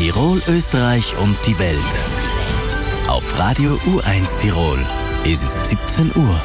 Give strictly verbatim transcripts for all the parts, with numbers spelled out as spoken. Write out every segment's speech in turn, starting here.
Tirol, Österreich und die Welt. Auf Radio U eins Tirol ist es siebzehn Uhr.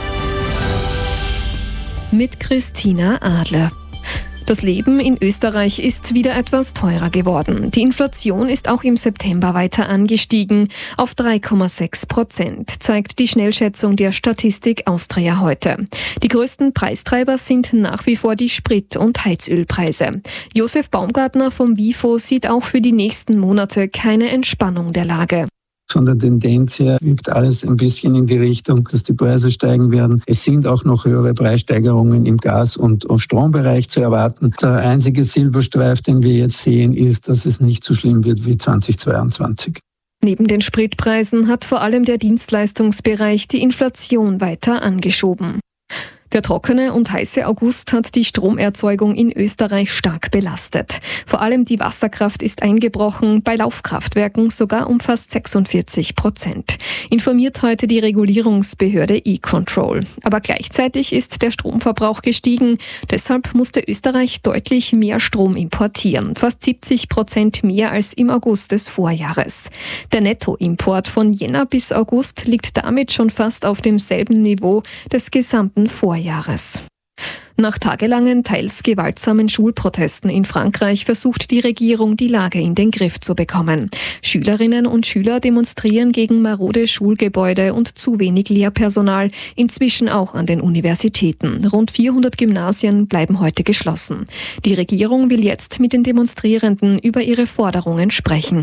Mit Christina Adler. Das Leben in Österreich ist wieder etwas teurer geworden. Die Inflation ist auch im September weiter angestiegen, auf drei Komma sechs Prozent, zeigt die Schnellschätzung der Statistik Austria heute. Die größten Preistreiber sind nach wie vor die Sprit- und Heizölpreise. Josef Baumgartner vom WIFO sieht auch für die nächsten Monate keine Entspannung der Lage. Von der Tendenz her wirkt alles ein bisschen in die Richtung, dass die Preise steigen werden. Es sind auch noch höhere Preissteigerungen im Gas- und Strombereich zu erwarten. Der einzige Silberstreif, den wir jetzt sehen, ist, dass es nicht so schlimm wird wie zweitausendzweiundzwanzig. Neben den Spritpreisen hat vor allem der Dienstleistungsbereich die Inflation weiter angeschoben. Der trockene und heiße August hat die Stromerzeugung in Österreich stark belastet. Vor allem die Wasserkraft ist eingebrochen, bei Laufkraftwerken sogar um fast sechsundvierzig Prozent. Informiert heute die Regulierungsbehörde E-Control. Aber gleichzeitig ist der Stromverbrauch gestiegen. Deshalb musste Österreich deutlich mehr Strom importieren. Fast siebzig Prozent mehr als im August des Vorjahres. Der Nettoimport von Jänner bis August liegt damit schon fast auf demselben Niveau des gesamten Vorjahres. Jahres. Nach tagelangen, teils gewaltsamen Schulprotesten in Frankreich versucht die Regierung, die Lage in den Griff zu bekommen. Schülerinnen und Schüler demonstrieren gegen marode Schulgebäude und zu wenig Lehrpersonal, inzwischen auch an den Universitäten. Rund vierhundert Gymnasien bleiben heute geschlossen. Die Regierung will jetzt mit den Demonstrierenden über ihre Forderungen sprechen.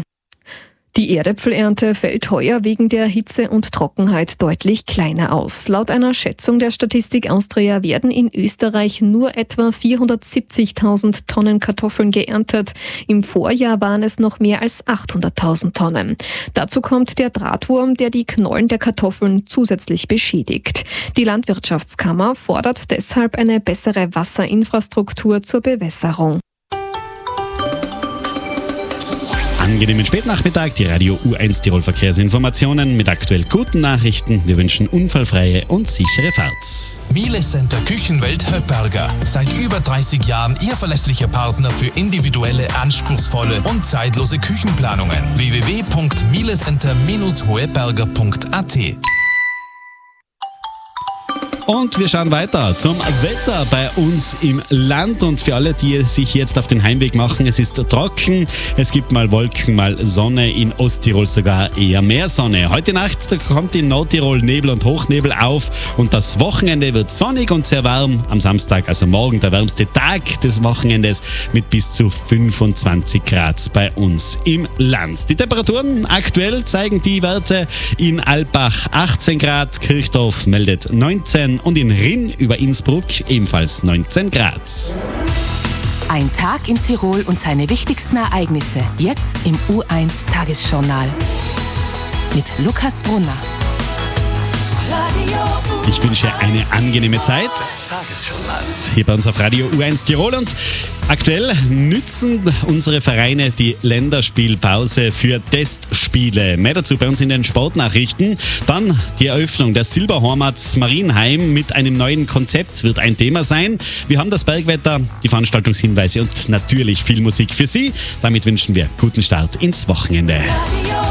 Die Erdäpfelernte fällt heuer wegen der Hitze und Trockenheit deutlich kleiner aus. Laut einer Schätzung der Statistik Austria werden in Österreich nur etwa vierhundertsiebzigtausend Tonnen Kartoffeln geerntet. Im Vorjahr waren es noch mehr als achthunderttausend Tonnen. Dazu kommt der Drahtwurm, der die Knollen der Kartoffeln zusätzlich beschädigt. Die Landwirtschaftskammer fordert deshalb eine bessere Wasserinfrastruktur zur Bewässerung. Angenehmen Spätnachmittag, die Radio U eins Tirol Verkehrsinformationen mit aktuell guten Nachrichten. Wir wünschen unfallfreie und sichere Fahrt. Miele Center Küchenwelt Höpperger. Seit über dreißig Jahren Ihr verlässlicher Partner für individuelle, anspruchsvolle und zeitlose Küchenplanungen. w w w punkt mielecenter Bindestrich hoeberger punkt a t. Und wir schauen weiter zum Wetter bei uns im Land. Und für alle, die sich jetzt auf den Heimweg machen, es ist trocken, es gibt mal Wolken, mal Sonne, in Osttirol sogar eher mehr Sonne. Heute Nacht da kommt in Nordtirol Nebel und Hochnebel auf und das Wochenende wird sonnig und sehr warm. Am Samstag, also morgen, der wärmste Tag des Wochenendes mit bis zu fünfundzwanzig Grad bei uns im Land. Die Temperaturen aktuell zeigen die Werte in Alpbach achtzehn Grad, Kirchdorf meldet neunzehn und in Rinn über Innsbruck ebenfalls neunzehn Grad. Ein Tag in Tirol und seine wichtigsten Ereignisse. Jetzt im U eins Tagesjournal. Mit Lukas Brunner. Ich wünsche eine angenehme Zeit hier bei uns auf Radio U eins Tirol und aktuell nützen unsere Vereine die Länderspielpause für Testspiele. Mehr dazu bei uns in den Sportnachrichten. Dann die Eröffnung der Silberhormats Marienheim mit einem neuen Konzept wird ein Thema sein. Wir haben das Bergwetter, die Veranstaltungshinweise und natürlich viel Musik für Sie. Damit wünschen wir guten Start ins Wochenende.